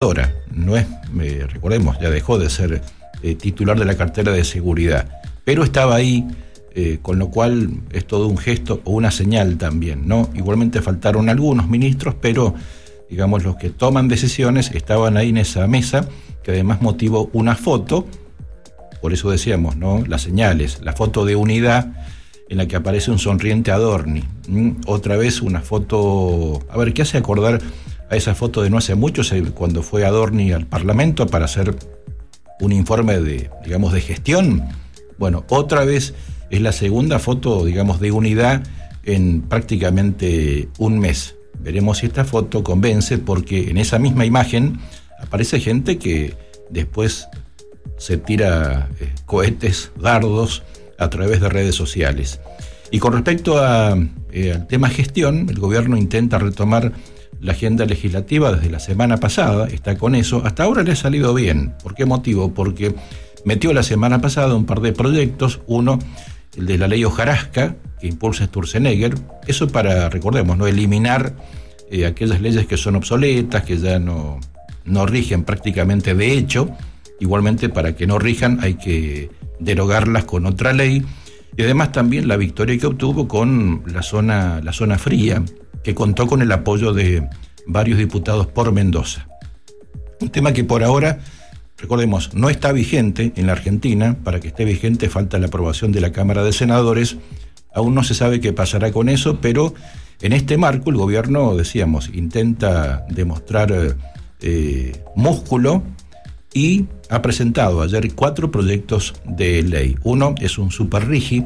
directora, no es, recordemos, ya dejó de ser titular de la cartera de seguridad, pero estaba ahí, con lo cual es todo un gesto o una señal también, ¿no? Igualmente faltaron algunos ministros, pero digamos los que toman decisiones estaban ahí en esa mesa, que además motivó una foto, por eso decíamos, ¿no? Las señales, la foto de unidad en la que aparece un sonriente Adorni. Otra vez una foto, a ver, ¿qué hace acordar a esa foto de no hace mucho, cuando fue Adorni al Parlamento para hacer un informe de, digamos, de gestión? Bueno, otra vez es la segunda foto, digamos, de unidad en prácticamente un mes. Veremos si esta foto convence, porque en esa misma imagen aparece gente que después se tira cohetes, dardos a través de redes sociales. Y con respecto al tema gestión, el gobierno intenta retomar la agenda legislativa desde la semana pasada, está con eso, hasta ahora le ha salido bien. ¿Por qué motivo? Porque metió la semana pasada un par de proyectos, uno, el de la ley Hojarasca, que impulsa Sturzenegger, eso para, recordemos, no eliminar aquellas leyes que son obsoletas, que ya no rigen prácticamente de hecho. Igualmente, para que no rijan hay que derogarlas con otra ley, y además también la victoria que obtuvo con la zona fría, que contó con el apoyo de varios diputados por Mendoza. Un tema que por ahora, recordemos, no está vigente en la Argentina. Para que esté vigente falta la aprobación de la Cámara de Senadores. Aún no se sabe qué pasará con eso, pero en este marco el gobierno, decíamos, intenta demostrar músculo, y ha presentado ayer 4 proyectos de ley. Uno es un super RIGI,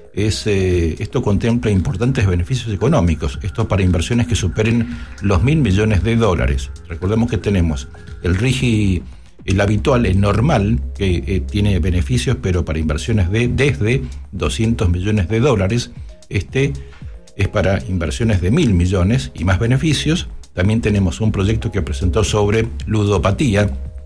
esto contempla importantes beneficios económicos, esto para inversiones que superen los $1.000 millones. Recordemos que tenemos el RIGI, el habitual, el normal, que tiene beneficios, pero para inversiones desde $200 millones. Este es para inversiones de 1.000 millones y más beneficios. También tenemos un proyecto que presentó sobre ludopatía.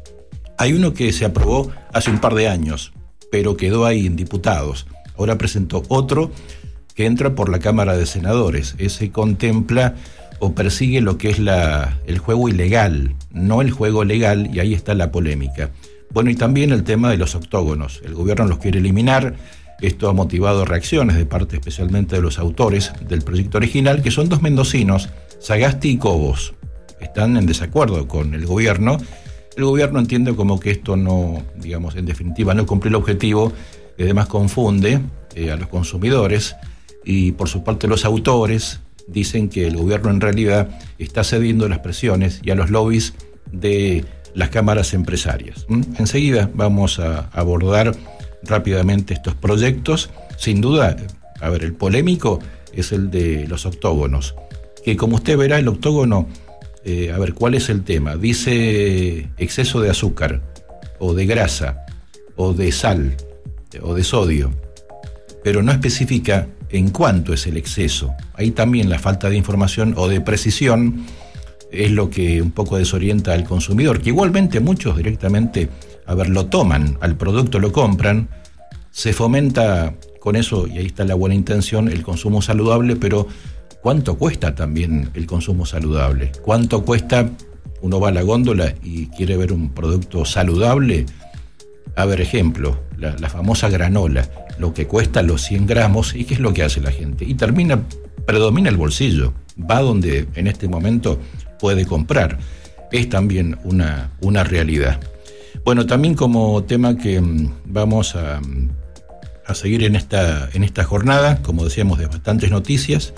Hay uno que se aprobó hace un par de años, pero quedó ahí en diputados. Ahora presentó otro que entra por la Cámara de Senadores. Ese contempla o persigue lo que es el juego ilegal, no el juego legal, y ahí está la polémica. Bueno, y también el tema de los octógonos. El gobierno los quiere eliminar. Esto ha motivado reacciones de parte especialmente de los autores del proyecto original, que son 2 mendocinos, Sagasti y Cobos. Están en desacuerdo con el gobierno. El gobierno entiende como que esto no, digamos, en definitiva, no cumple el objetivo, y además confunde a los consumidores, y por su parte los autores dicen que el gobierno en realidad está cediendo a las presiones y a los lobbies de las cámaras empresarias. Enseguida vamos a abordar rápidamente estos proyectos. Sin duda, a ver, el polémico es el de los octógonos, que como usted verá, el octógono, a ver, ¿cuál es el tema? Dice exceso de azúcar, o de grasa, o de sal, o de sodio, pero no especifica en cuánto es el exceso. Ahí también la falta de información o de precisión es lo que un poco desorienta al consumidor, que igualmente muchos directamente, a ver, lo toman, al producto lo compran, se fomenta con eso, y ahí está la buena intención, el consumo saludable, pero ¿cuánto cuesta también el consumo saludable? ¿Cuánto cuesta? Uno va a la góndola y quiere ver un producto saludable. A ver, ejemplo, la famosa granola, lo que cuesta los 100 gramos, ¿y qué es lo que hace la gente? Y predomina el bolsillo, va donde en este momento puede comprar. Es también una realidad. Bueno, también como tema que vamos a seguir en esta jornada, como decíamos, de bastantes noticias,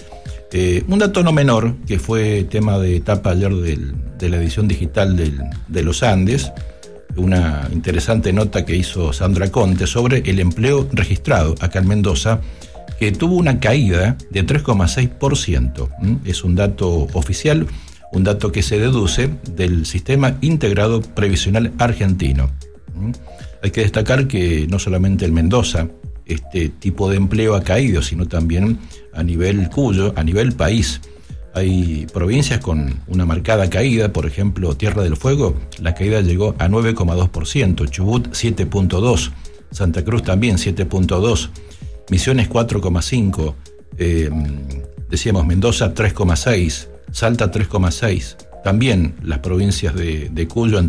un dato no menor, que fue tema de etapa ayer de la edición digital de Los Andes, una interesante nota que hizo Sandra Conte sobre el empleo registrado acá en Mendoza, que tuvo una caída de 3,6%. Es un dato oficial, un dato que se deduce del Sistema Integrado Previsional Argentino. Hay que destacar que no solamente en Mendoza este tipo de empleo ha caído, sino también a nivel Cuyo, a nivel país. Hay provincias con una marcada caída, por ejemplo, Tierra del Fuego, la caída llegó a 9,2%, Chubut 7,2%, Santa Cruz también 7,2%, Misiones 4,5%, decíamos Mendoza 3,6%, Salta 3,6%, también las provincias de Cuyo,